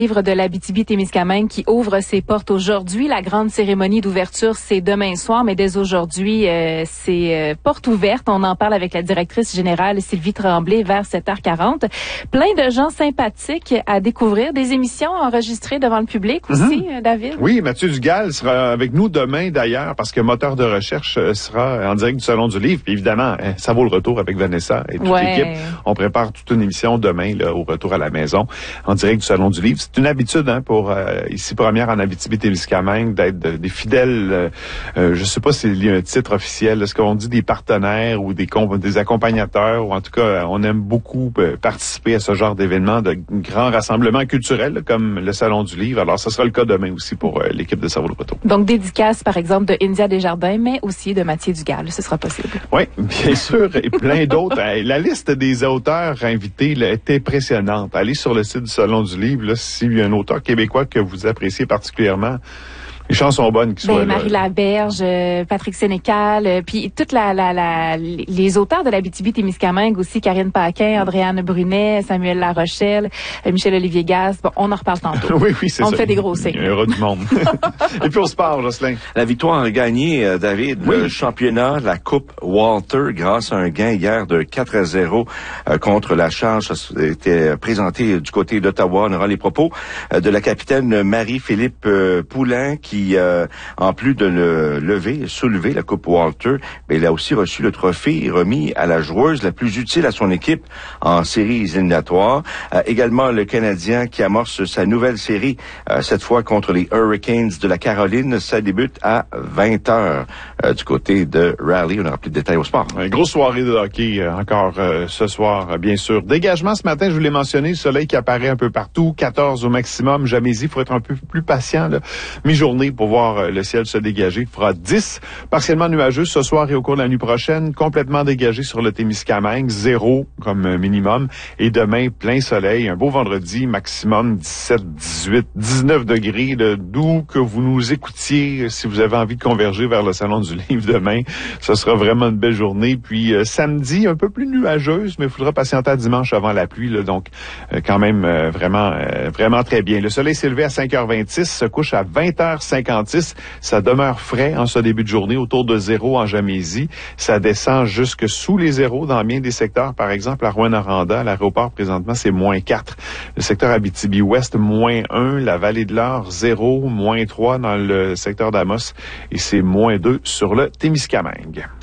Livre de l'Abitibi-Témiscamingue qui ouvre ses portes aujourd'hui. La grande cérémonie d'ouverture, c'est demain soir, mais dès aujourd'hui, c'est porte ouverte. On en parle avec la directrice générale Sylvie Tremblay vers 7h40. Plein de gens sympathiques à découvrir, des émissions enregistrées devant le public aussi, David. Oui, Mathieu Dugal sera avec nous demain d'ailleurs parce que Moteur de recherche sera en direct du Salon du Livre. Puis évidemment, ça vaut le retour avec Vanessa et toute l'équipe. On prépare toute une émission demain là, au retour à la maison en direct du Salon du Livre. C'est une habitude pour ici première en Abitibi-Témiscamingue d'être des fidèles. Je sais pas s'il y a un titre officiel. Est-ce qu'on dit des partenaires ou des accompagnateurs ou en tout cas on aime beaucoup participer à ce genre d'événements, de grands rassemblements culturels là, comme le Salon du Livre. Alors ce sera le cas demain aussi pour l'équipe de Ça vaut le retour. Donc dédicace par exemple de India Desjardins, mais aussi de Mathieu Dugal. Ce sera possible. Oui, bien sûr et plein d'autres. La liste des auteurs invités là, est impressionnante. Allez sur le site du Salon du Livre là, s'il y a un auteur québécois que vous appréciez particulièrement, les chances sont bonnes qui soient là. Marie Laberge, Patrick Sénécal, puis toute les auteurs de l'Abitibi-Témiscamingue aussi, Karine Paquin, Andréane Brunet, Samuel Larochelle, Michel-Olivier Gasse. Bon, on en reparle tantôt. Oui, c'est ça. On fait des gros signes. Il y aura du monde. Et puis on se parle, Jocelyn. La victoire a gagné, David, le championnat, la Coupe Walter, grâce à un gain hier de 4-0 contre la Charge. Ça a été présenté du côté d'Ottawa. On aura les propos de la capitaine Marie-Philippe Poulain qui, en plus de soulever la Coupe Walter, mais il a aussi reçu le trophée remis à la joueuse la plus utile à son équipe en séries éliminatoires. Également, le Canadien qui amorce sa nouvelle série, cette fois contre les Hurricanes de la Caroline. Ça débute à 20h du côté de Raleigh. On aura plus de détails au sport. Une grosse soirée de hockey encore ce soir, bien sûr. Dégagement ce matin, je vous l'ai mentionné, le soleil qui apparaît un peu partout, 14 au maximum. Jamais-y, il faut être un peu plus patient. Là. Mi-journée pour voir le ciel se dégager. Il fera 10, partiellement nuageux ce soir et au cours de la nuit prochaine, complètement dégagé sur le Témiscamingue, 0 comme minimum. Et demain, plein soleil, un beau vendredi, maximum 17, 18, 19 degrés, d'où que vous nous écoutiez, si vous avez envie de converger vers le Salon du Livre demain. Ce sera vraiment une belle journée. Puis samedi, un peu plus nuageuse, mais il faudra patienter à dimanche avant la pluie. Là, donc, quand même, vraiment très bien. Le soleil s'est levé à 5h26, se couche à 20h56. Ça demeure frais en ce début de journée, autour de 0 en Jamésie. Ça descend jusque sous les 0 dans bien des secteurs. Par exemple, à Rouyn-Noranda, à l'aéroport, présentement, c'est -4. Le secteur Abitibi-Ouest, -1. La Vallée de l'Or, 0, -3 dans le secteur d'Amos. Et c'est -2 sur le Témiscamingue.